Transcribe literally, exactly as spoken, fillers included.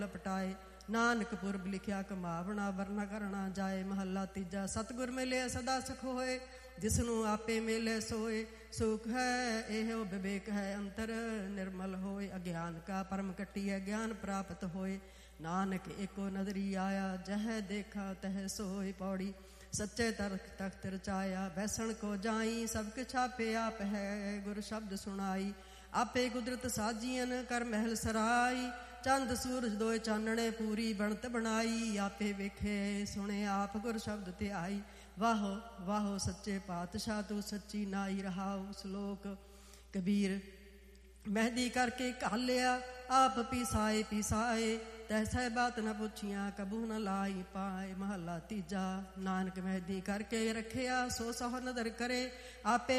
ਲਪਟਾਏ। ਨਾਨਕ ਪੁਰਬ ਲਿਖਿਆ ਕਮਾਵਣਾ ਵਰਨਾ ਕਰਨਾ ਜਾਏ। ਮਹੱਲਾ ਤੀਜਾ। ਸਤਿਗੁਰ ਮਿਲਿਆ ਸਦਾ ਸੁਖ ਹੋਏ, ਜਿਸਨੂੰ ਆਪੇ ਮਿਲੇ ਸੋਏ। ਸੁਖ ਹੈ ਇਹੋ ਵਿਵੇਕ ਹੈ ਅੰਤਰ ਨਿਰਮਲ ਹੋਏ। ਅਗਿਆਨ ਕਾ ਪਰਮ ਕੱਟੀਐ ਗਿਆਨ ਪ੍ਰਾਪਤ ਹੋਏ। ਨਾਨਕ ਏਕੋ ਨਦਰੀ ਆਇਆ, ਜਹ ਦੇਖਾ ਤਹ ਸੋਏ। ਪੌੜੀ। ਸੱਚੇ ਤਰਕ ਤਖਤ ਰਚਾਇਆ, ਬੈਸਣ ਕੋ ਜਾਈ। ਸਭ ਕੁਛ ਆਪੇ ਆਪ ਹੈ, ਗੁਰ ਸ਼ਬਦ ਸੁਣਾਈ। ਆਪੇ ਕੁਦਰਤ ਸਾਜੀਅਨ ਕਰ ਮਹਿਲ ਸਰਾਈ। ਚੰਦ ਸੂਰਜ ਦੋਏ ਚਾਨਣੇ ਪੂਰੀ ਬਣਤ ਬਣਾਈ। ਆਪੇ ਵੇਖੇ ਸੁਣੇ ਆਪ ਗੁਰ ਸ਼ਬਦ ਧਿਆਈ। ਵਾਹੋ ਵਾਹੋ ਸੱਚੇ ਪਾਤਸ਼ਾਹ ਤੂੰ ਸੱਚੀ ਨਾਈ। ਰਹਾਉ। ਸ਼ਲੋਕ। ਕਬੀਰ। ਮਹਿੰਦੀ ਕਰਕੇ ਘਾਲਿਆ, ਆਪ ਪੀਸਾਏ ਪੀਸਾਏ। ਤੈ ਸਹਿ ਬਾਤ ਨ ਪੁੱਛੀਆਂ, ਕਬੂ ਨ ਲਾਈ ਪਾਏ। ਮਹੱਲਾ ਤੀਜਾ। ਨਾਨਕ ਮਹਿੰਦੀ ਕਰਕੇ ਰੱਖਿਆ, ਸੋ ਸਹੁ ਨਦਰ ਕਰੇ। ਆਪੇ